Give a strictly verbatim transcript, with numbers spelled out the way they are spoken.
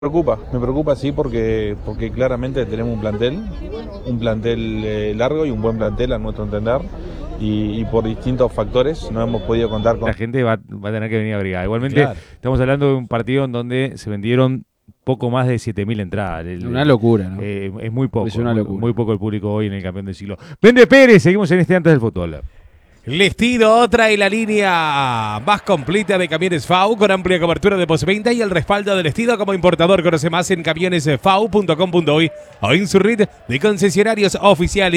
Me preocupa, me preocupa sí porque, porque claramente tenemos un plantel, un plantel eh, largo y un buen plantel a nuestro entender y, y por distintos factores no hemos podido contar con... La gente va, va a tener que venir a abrigar. Igualmente Claro. estamos hablando de un partido en donde se vendieron poco más de siete mil entradas. El, Una locura, ¿no? eh, es muy poco, Es una muy, locura. muy poco el público hoy en el campeón del siglo. Vende Pérez, seguimos en este antes del fútbol. Lestido trae la línea más completa de camiones F A U con amplia cobertura de postventa y el respaldo del Lestido como importador. Conoce más en camiones f a u punto com punto uy o en su red de concesionarios oficiales.